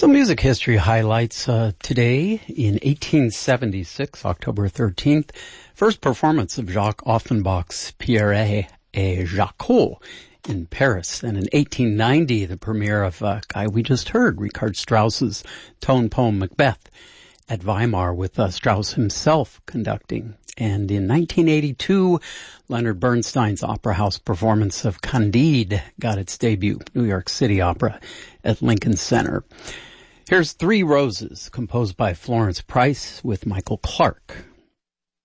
Some music history highlights today. In 1876, October 13th, first performance of Jacques Offenbach's Pierre et Jacques in Paris. And in 1890, the premiere of a guy we just heard, Richard Strauss's tone poem Macbeth at Weimar, with Strauss himself conducting. And in 1982, Leonard Bernstein's Opera House performance of Candide got its debut, New York City Opera at Lincoln Center. Here's Three Roses, composed by Florence Price with Michael Clark.